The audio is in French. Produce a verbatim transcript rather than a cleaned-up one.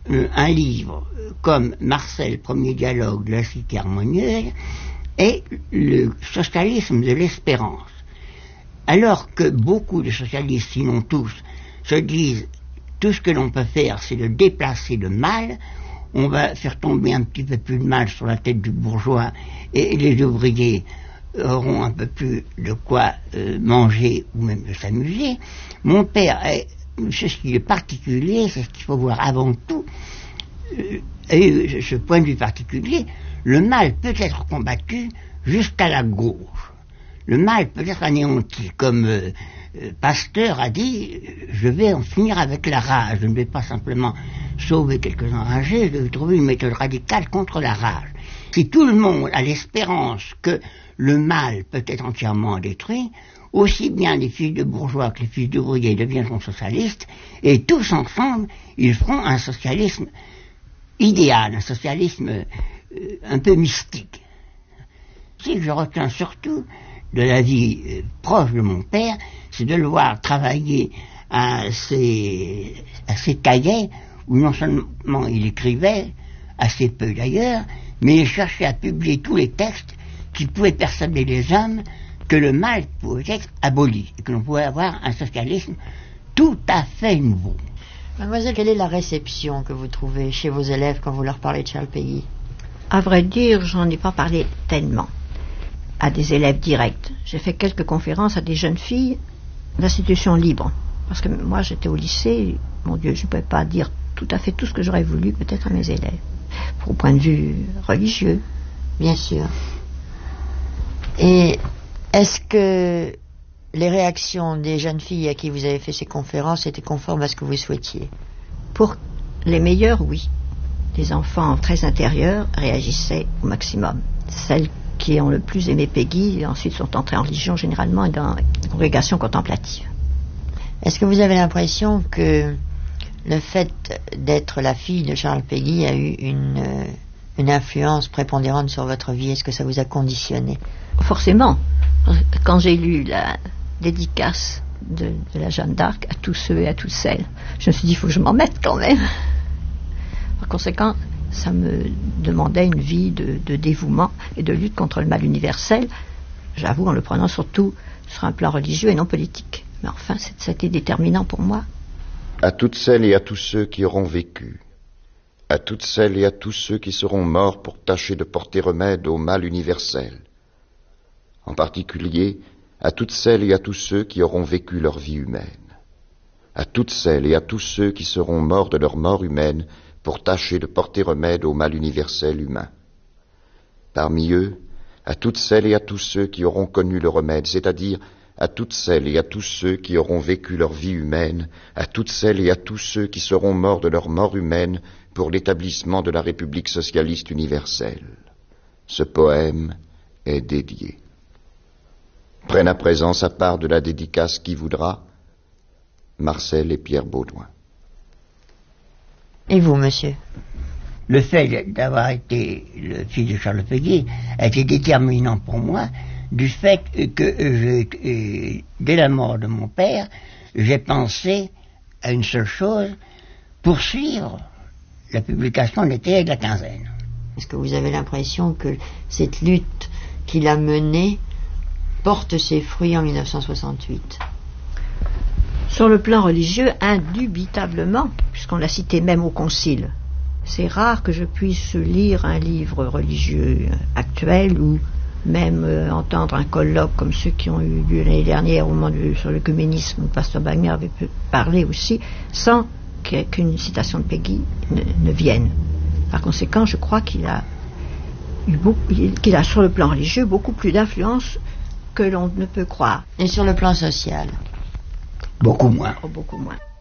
euh, un livre comme Marcel, premier dialogue de la cité harmonieuse, est le socialisme de l'espérance. Alors que beaucoup de socialistes, sinon tous, se disent tout ce que l'on peut faire, c'est de déplacer le mal, on va faire tomber un petit peu plus de mal sur la tête du bourgeois et les ouvriers auront un peu plus de quoi euh, manger ou même de s'amuser. Mon père, est, ce qui est particulier, c'est ce qu'il faut voir avant tout, euh, et ce point de vue particulier, le mal peut être combattu jusqu'à la gauche. Le mal peut être anéanti, comme euh, euh, Pasteur a dit, je vais en finir avec la rage, je ne vais pas simplement sauver quelques enragés, je vais trouver une méthode radicale contre la rage. Si tout le monde a l'espérance que le mal peut être entièrement détruit, aussi bien les fils de bourgeois que les fils d'ouvriers deviendront socialistes, et tous ensemble, ils feront un socialisme idéal, un socialisme euh, un peu mystique. Ce que je retiens surtout de la vie euh, proche de mon père, c'est de le voir travailler à ses, à ses cahiers, où non seulement il écrivait, assez peu d'ailleurs, mais il cherchait à publier tous les textes qui pouvaient persuader les hommes que le mal pouvait être aboli, et que l'on pouvait avoir un socialisme tout à fait nouveau. Mademoiselle, quelle est la réception que vous trouvez chez vos élèves quand vous leur parlez de Charles Péguy? À vrai dire, j'en ai pas parlé tellement à des élèves directs. J'ai fait quelques conférences à des jeunes filles d'institutions libres. Parce que moi, j'étais au lycée, mon Dieu, je ne pouvais pas dire tout à fait tout ce que j'aurais voulu peut-être à mes élèves. Au point de vue religieux. Bien sûr. Et est-ce que les réactions des jeunes filles à qui vous avez fait ces conférences étaient conformes à ce que vous souhaitiez? Pour les meilleurs, oui. Les enfants très intérieurs réagissaient au maximum. Celles qui ont le plus aimé Péguy, ensuite sont entrées en religion généralement et dans les congrégations contemplatives. Est-ce que vous avez l'impression que le fait d'être la fille de Charles Péguy a eu une, euh, une influence prépondérante sur votre vie? Est-ce que ça vous a conditionné? Forcément. Quand j'ai lu la dédicace de, de la Jeanne d'Arc à tous ceux et à toutes celles, je me suis dit, il faut que je m'en mette quand même. Par conséquent, ça me demandait une vie de, de dévouement et de lutte contre le mal universel, j'avoue, en le prenant surtout sur un plan religieux et non politique. Mais enfin, c'était déterminant pour moi. À toutes celles et à tous ceux qui auront vécu, à toutes celles et à tous ceux qui seront morts pour tâcher de porter remède au mal universel, en particulier à toutes celles et à tous ceux qui auront vécu leur vie humaine, à toutes celles et à tous ceux qui seront morts de leur mort humaine pour tâcher de porter remède au mal universel humain. Parmi eux, à toutes celles et à tous ceux qui auront connu le remède, c'est-à-dire à toutes celles et à tous ceux qui auront vécu leur vie humaine, à toutes celles et à tous ceux qui seront morts de leur mort humaine pour l'établissement de la République socialiste universelle. Ce poème est dédié. Prennent à présent sa part de la dédicace qui voudra, Marcel et Pierre Baudouin. Et vous, monsieur? Le fait d'avoir été le fils de Charles Péguy a été déterminant pour moi, du fait que je, dès la mort de mon père, j'ai pensé à une seule chose, poursuivre la publication des Théâtres de la Quinzaine. Est-ce que vous avez l'impression que cette lutte qu'il a menée porte ses fruits en mille neuf cent soixante-huit? Sur le plan religieux, indubitablement, puisqu'on l'a cité même au Concile. C'est rare que je puisse lire un livre religieux actuel ou même euh, entendre un colloque comme ceux qui ont eu lieu l'année dernière au moment du, sur l'œcuménisme, où Pasteur Wagner avait pu parler aussi, sans qu'une citation de Péguy ne, ne vienne. Par conséquent, je crois qu'il a, eu beaucoup, qu'il a sur le plan religieux beaucoup plus d'influence que l'on ne peut croire. Et sur le plan social? Beaucoup moins. Oh, beaucoup moins.